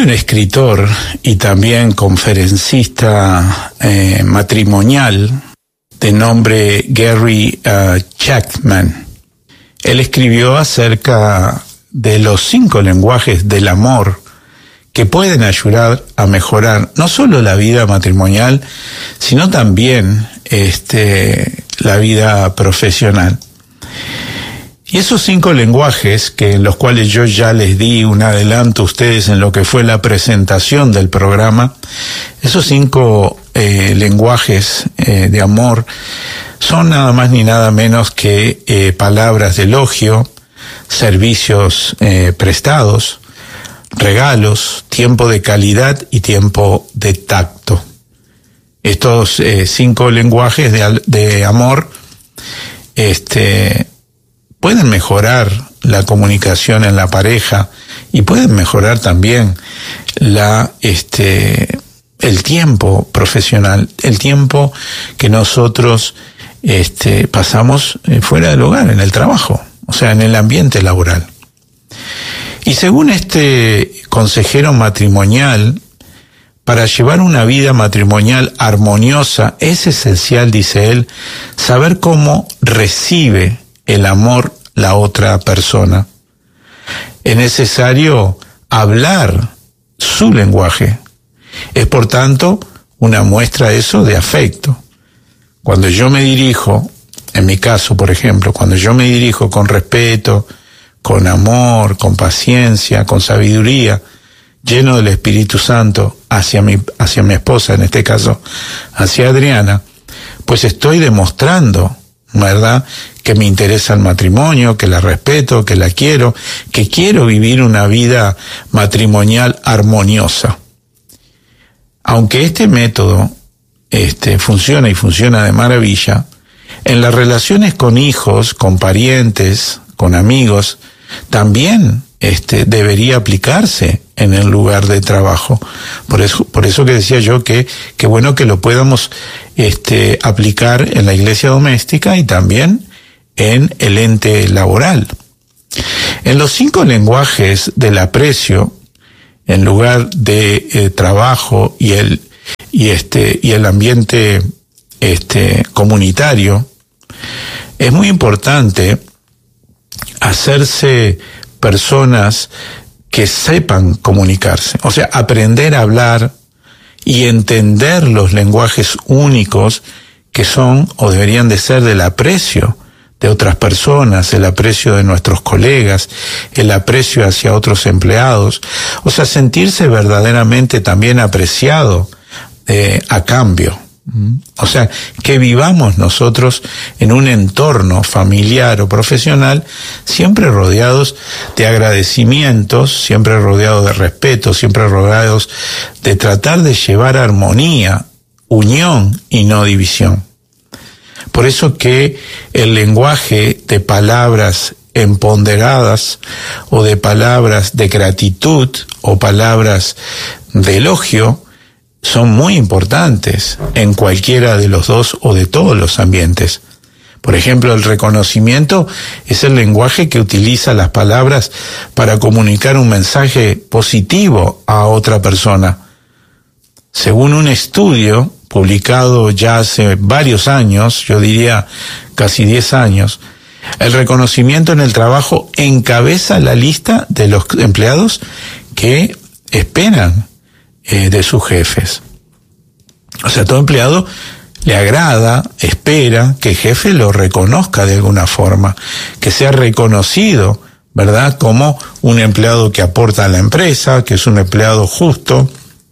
un escritor y también conferencista matrimonial de nombre Gary Chapman. Él escribió acerca de los 5 lenguajes del amor que pueden ayudar a mejorar no solo la vida matrimonial, sino también la vida profesional. Y esos 5 lenguajes, en los cuales yo ya les di un adelanto a ustedes en lo que fue la presentación del programa, esos 5 lenguajes de amor son nada más ni nada menos que palabras de elogio, servicios prestados, regalos, tiempo de calidad y tiempo de tacto. Estos 5 lenguajes de amor pueden mejorar la comunicación en la pareja y pueden mejorar también el tiempo profesional, el tiempo que nosotros pasamos fuera del hogar, en el trabajo, o sea, en el ambiente laboral. Y según este consejero matrimonial, para llevar una vida matrimonial armoniosa es esencial, dice él, saber cómo recibe el amor la otra persona. Es necesario hablar su lenguaje. Es, por tanto, una muestra eso de afecto. Cuando yo me dirijo, en mi caso, por ejemplo, cuando yo me dirijo con respeto, con amor, con paciencia, con sabiduría, lleno del Espíritu Santo hacia mi esposa, en este caso, hacia Adriana, pues estoy demostrando, ¿verdad?, que me interesa el matrimonio, que la respeto, que la quiero, que quiero vivir una vida matrimonial armoniosa. Aunque este método funciona y funciona de maravilla, en las relaciones con hijos, con parientes, con amigos, también debería aplicarse en el lugar de trabajo. Por eso que decía yo que bueno que lo podamos aplicar en la iglesia doméstica y también en el ente laboral. En los 5 lenguajes del aprecio, en lugar de trabajo y el ambiente comunitario, es muy importante hacerse personas que sepan comunicarse, o sea, aprender a hablar y entender los lenguajes únicos que son o deberían de ser del aprecio de otras personas, el aprecio de nuestros colegas, el aprecio hacia otros empleados, o sea, sentirse verdaderamente también apreciado a cambio. O sea, que vivamos nosotros en un entorno familiar o profesional siempre rodeados de agradecimientos, siempre rodeados de respeto, siempre rodeados de tratar de llevar armonía, unión y no división. Por eso que el lenguaje de palabras empoderadas o de palabras de gratitud o palabras de elogio son muy importantes en cualquiera de los dos o de todos los ambientes. Por ejemplo, el reconocimiento es el lenguaje que utiliza las palabras para comunicar un mensaje positivo a otra persona. Según un estudio publicado ya hace varios años, yo diría casi 10 años, el reconocimiento en el trabajo encabeza la lista de los empleados que esperan de sus jefes. O sea, todo empleado le agrada, espera que el jefe lo reconozca de alguna forma, que sea reconocido, ¿verdad?, como un empleado que aporta a la empresa, que es un empleado justo,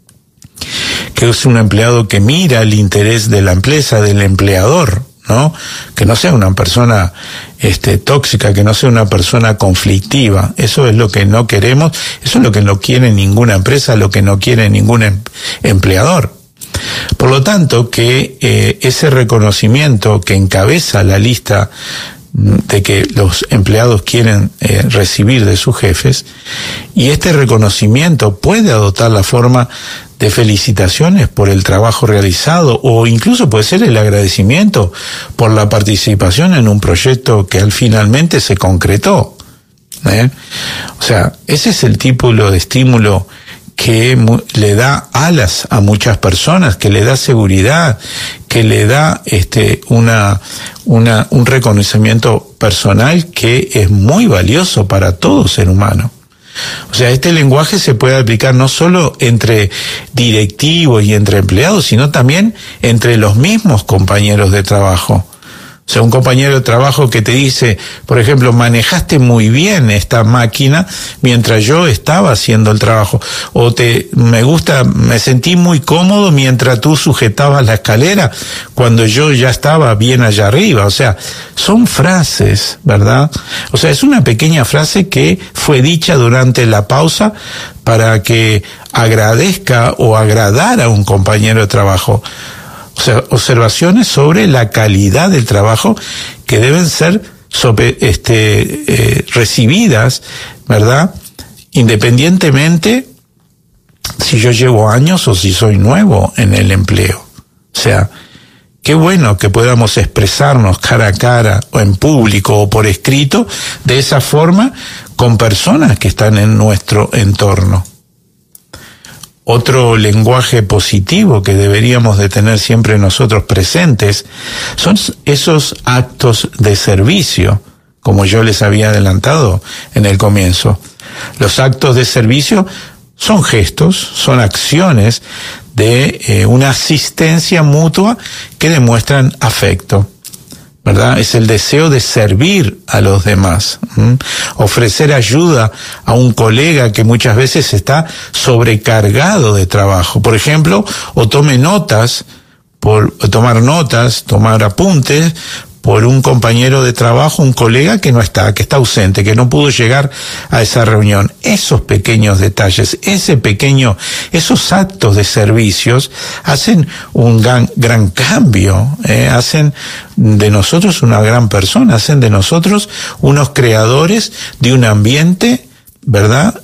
que es un empleado que mira el interés de la empresa, del empleador, ¿no? Que no sea una persona tóxica, que no sea una persona conflictiva. Eso es lo que no queremos, eso es lo que no quiere ninguna empresa, lo que no quiere ningún empleador. Por lo tanto, que ese reconocimiento que encabeza la lista de que los empleados quieren recibir de sus jefes, y este reconocimiento puede adoptar la forma de felicitaciones por el trabajo realizado, o incluso puede ser el agradecimiento por la participación en un proyecto que finalmente se concretó. O sea, ese es el tipo de estímulo que le da alas a muchas personas, que le da seguridad, que le da un reconocimiento personal que es muy valioso para todo ser humano. O sea, este lenguaje se puede aplicar no solo entre directivos y entre empleados, sino también entre los mismos compañeros de trabajo. O sea, un compañero de trabajo que te dice, por ejemplo, manejaste muy bien esta máquina mientras yo estaba haciendo el trabajo. O me sentí muy cómodo mientras tú sujetabas la escalera cuando yo ya estaba bien allá arriba. O sea, son frases, ¿verdad? O sea, es una pequeña frase que fue dicha durante la pausa para que agradezca o agradara a un compañero de trabajo. O sea, observaciones sobre la calidad del trabajo que deben ser recibidas, ¿verdad? Independientemente si yo llevo años o si soy nuevo en el empleo. O sea, qué bueno que podamos expresarnos cara a cara o en público o por escrito de esa forma con personas que están en nuestro entorno. Otro lenguaje positivo que deberíamos de tener siempre nosotros presentes son esos actos de servicio, como yo les había adelantado en el comienzo. Los actos de servicio son gestos, son acciones de una asistencia mutua que demuestran afecto, ¿verdad? Es el deseo de servir a los demás, ofrecer ayuda a un colega que muchas veces está sobrecargado de trabajo, por ejemplo, o tomar notas, tomar apuntes por un compañero de trabajo, un colega que está ausente, que no pudo llegar a esa reunión. Esos pequeños detalles, esos actos de servicios hacen un gran cambio, hacen de nosotros una gran persona, hacen de nosotros unos creadores de un ambiente, ¿verdad?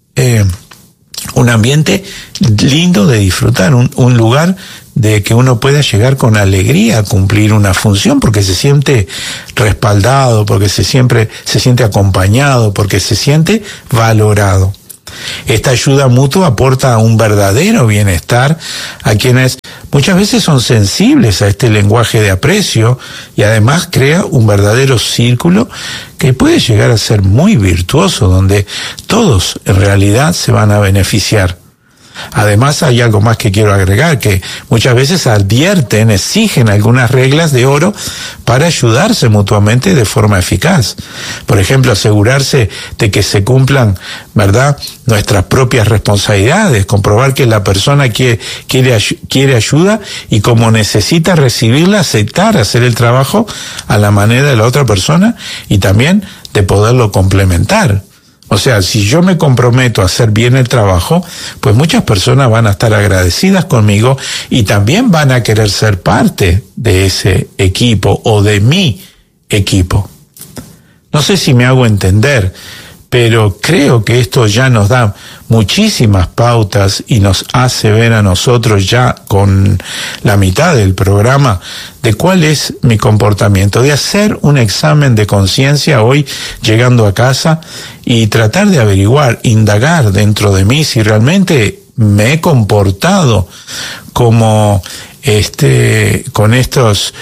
Un ambiente lindo de disfrutar, un lugar de que uno pueda llegar con alegría a cumplir una función porque se siente respaldado, porque se siente acompañado, porque se siente valorado. Esta ayuda mutua aporta un verdadero bienestar a quienes muchas veces son sensibles a este lenguaje de aprecio y además crea un verdadero círculo que puede llegar a ser muy virtuoso, donde todos en realidad se van a beneficiar. Además, hay algo más que quiero agregar, que muchas veces exigen algunas reglas de oro para ayudarse mutuamente de forma eficaz. Por ejemplo, asegurarse de que se cumplan, ¿verdad?, nuestras propias responsabilidades, comprobar que la persona quiere ayuda y como necesita recibirla, aceptar hacer el trabajo a la manera de la otra persona y también de poderlo complementar. O sea, si yo me comprometo a hacer bien el trabajo, pues muchas personas van a estar agradecidas conmigo y también van a querer ser parte de ese equipo o de mi equipo. No sé si me hago entender, pero creo que esto ya nos da muchísimas pautas y nos hace ver a nosotros ya con la mitad del programa de cuál es mi comportamiento, de hacer un examen de conciencia hoy llegando a casa y tratar de averiguar, indagar dentro de mí si realmente me he comportado como con estos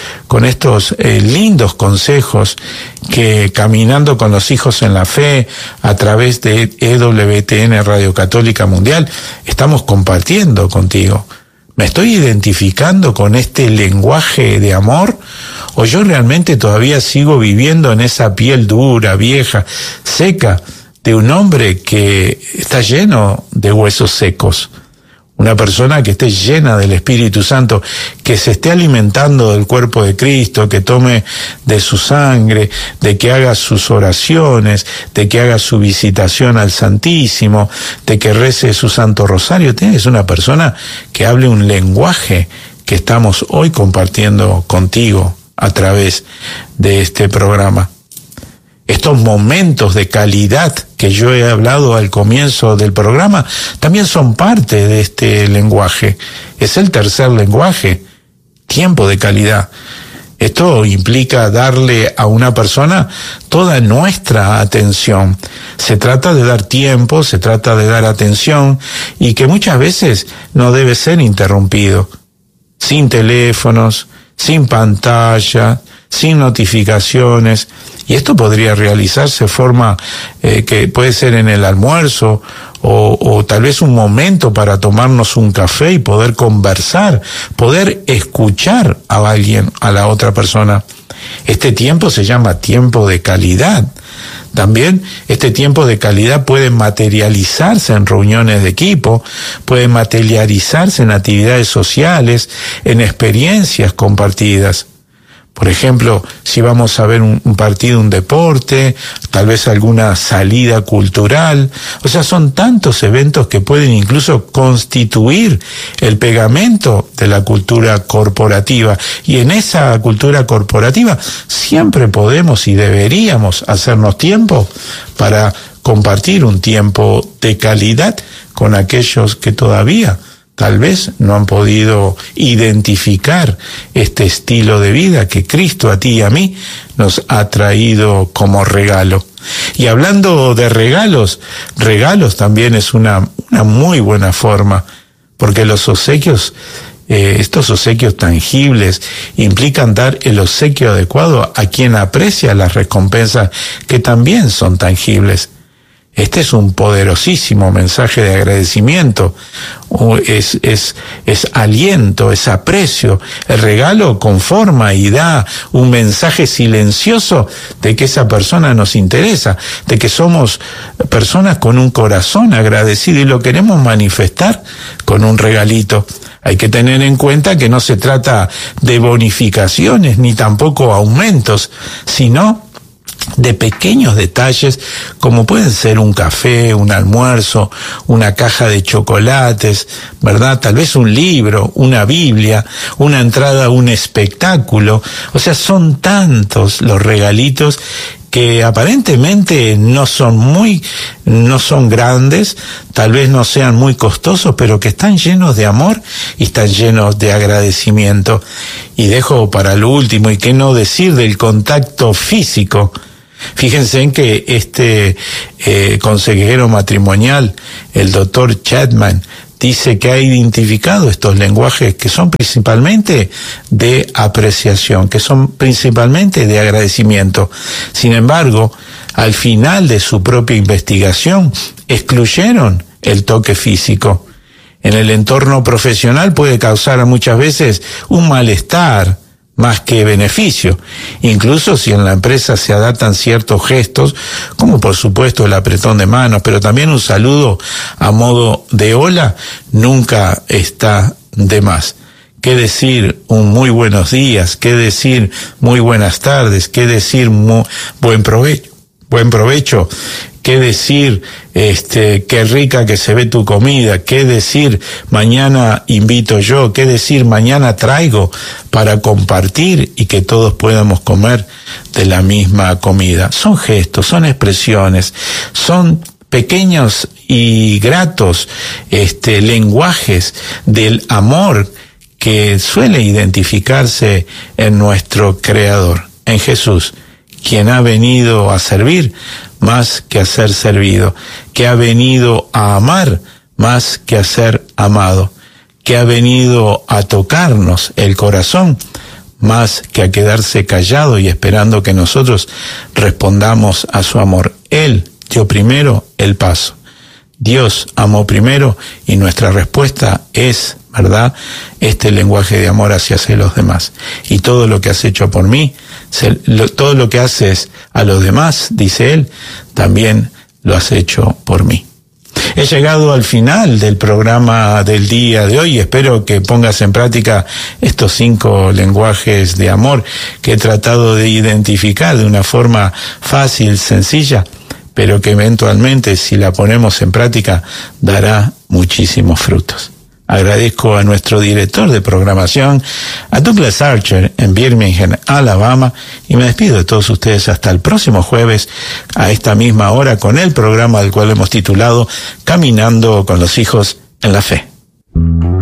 lindos consejos que Caminando con los Hijos en la Fe a través de EWTN Radio Católica Mundial estamos compartiendo contigo. ¿Me estoy identificando con este lenguaje de amor? ¿O yo realmente todavía sigo viviendo en esa piel dura, vieja, seca de un hombre que está lleno de huesos secos? Una persona que esté llena del Espíritu Santo, que se esté alimentando del cuerpo de Cristo, que tome de su sangre, de que haga sus oraciones, de que haga su visitación al Santísimo, de que rece su Santo Rosario. Es una persona que hable un lenguaje que estamos hoy compartiendo contigo a través de este programa. Estos momentos de calidad que yo he hablado al comienzo del programa también son parte de este lenguaje. Es el tercer lenguaje, tiempo de calidad. Esto implica darle a una persona toda nuestra atención. Se trata de dar tiempo, se trata de dar atención, y que muchas veces no debe ser interrumpido. Sin teléfonos, sin pantalla, sin notificaciones. Y esto podría realizarse de forma que puede ser en el almuerzo, o tal vez un momento para tomarnos un café y poder conversar, poder escuchar a alguien, a la otra persona. Este tiempo se llama tiempo de calidad. También este tiempo de calidad puede materializarse en reuniones de equipo, puede materializarse en actividades sociales, en experiencias compartidas. Por ejemplo, si vamos a ver un partido, un deporte, tal vez alguna salida cultural. O sea, son tantos eventos que pueden incluso constituir el pegamento de la cultura corporativa. Y en esa cultura corporativa siempre podemos y deberíamos hacernos tiempo para compartir un tiempo de calidad con aquellos que todavía tal vez no han podido identificar este estilo de vida que Cristo a ti y a mí nos ha traído como regalo. Y hablando de regalos también es una muy buena forma, porque los obsequios, estos obsequios tangibles, implican dar el obsequio adecuado a quien aprecia las recompensas que también son tangibles. Este es un poderosísimo mensaje de agradecimiento, es aliento, es aprecio. El regalo conforma y da un mensaje silencioso de que esa persona nos interesa, de que somos personas con un corazón agradecido y lo queremos manifestar con un regalito. Hay que tener en cuenta que no se trata de bonificaciones ni tampoco aumentos, sino de pequeños detalles como pueden ser un café, un almuerzo, una caja de chocolates, ¿verdad? Tal vez un libro, una Biblia, una entrada a un espectáculo. O sea, son tantos los regalitos que aparentemente no son grandes, tal vez no sean muy costosos, pero que están llenos de amor y están llenos de agradecimiento. Y dejo para lo último, y qué no decir del contacto físico. Fíjense en que este consejero matrimonial, el doctor Chapman, dice que ha identificado estos lenguajes que son principalmente de apreciación, que son principalmente de agradecimiento. Sin embargo, al final de su propia investigación, excluyeron el toque físico. En el entorno profesional puede causar muchas veces un malestar más que beneficio, incluso si en la empresa se adaptan ciertos gestos, como por supuesto el apretón de manos, pero también un saludo a modo de hola nunca está de más. ¿Qué decir un muy buenos días? ¿Qué decir muy buenas tardes? ¿Qué decir buen provecho? ¿Qué decir, qué rica que se ve tu comida? ¿Qué decir, mañana invito yo? ¿Qué decir, mañana traigo para compartir y que todos podamos comer de la misma comida? Son gestos, son expresiones, son pequeños y gratos, lenguajes del amor que suele identificarse en nuestro Creador, en Jesús, quien ha venido a servir más que a ser servido, que ha venido a amar más que a ser amado, que ha venido a tocarnos el corazón más que a quedarse callado y esperando que nosotros respondamos a su amor. Él dio primero el paso. Dios amó primero y nuestra respuesta es, ¿verdad?, este lenguaje de amor hacia los demás. Y todo lo que has hecho por mí, todo lo que haces a los demás, dice él, también lo has hecho por mí. He llegado al final del programa del día de hoy. Espero que pongas en práctica estos 5 lenguajes de amor que he tratado de identificar de una forma fácil, sencilla, pero que eventualmente, si la ponemos en práctica, dará muchísimos frutos. Agradezco a nuestro director de programación, a Douglas Archer, en Birmingham, Alabama, y me despido de todos ustedes hasta el próximo jueves, a esta misma hora, con el programa del cual hemos titulado Caminando con los hijos en la fe.